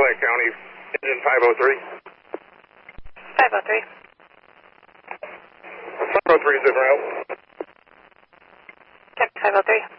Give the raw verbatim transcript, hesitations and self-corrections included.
Calumet County, engine five oh three. five oh three. five oh three is en route. Check five oh three.